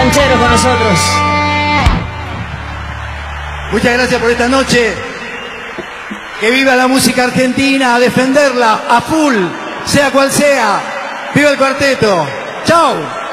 cancheros con nosotros. Muchas gracias por esta noche. Que viva la música argentina, a defenderla a full, sea cual sea. ¡Viva el cuarteto! ¡Chau!